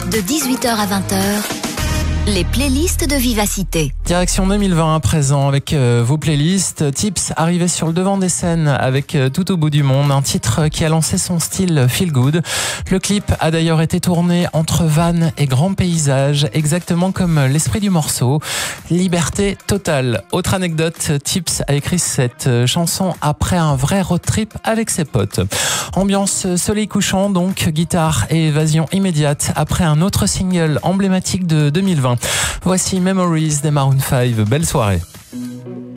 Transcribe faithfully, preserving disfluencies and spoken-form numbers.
De dix-huit heures à vingt heures, les playlists de Vivacité. Direction deux mille vingt à présent avec euh, vos playlists. Tips arrivé sur le devant des scènes avec euh, Tout au bout du monde, un titre qui a lancé son style feel good. Le clip a d'ailleurs été tourné entre vannes et grands paysages, exactement comme l'esprit du morceau. Liberté totale. Autre anecdote, Tips a écrit cette chanson après un vrai road trip avec ses potes. Ambiance soleil couchant donc, guitare et évasion immédiate après un autre single emblématique de deux mille vingt. Voici Memories des Maroon five. Belle soirée.